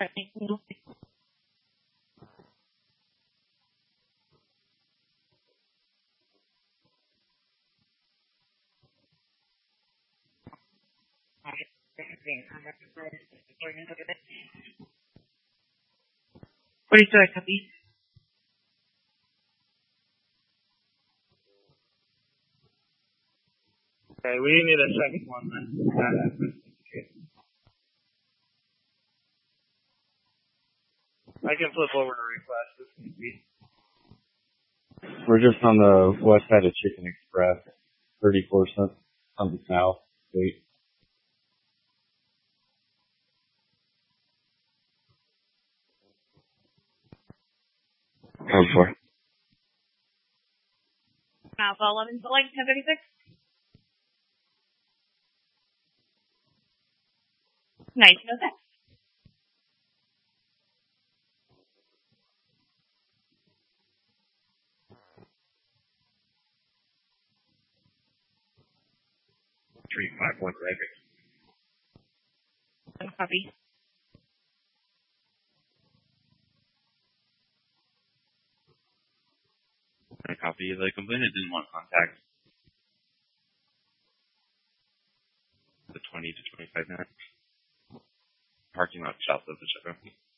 42, I copy. Okay, we need a second one then. I can flip over to request if need be. We're just on the west side of Chicken Express, 34 cents on the south gate. Code 4. Alpha 11, select 1036. Nice, no thanks. Three, 5, 1, Copy. I copy. The complainant didn't want contact. The 20 to 25 minutes. Parking lot south of the shutdown.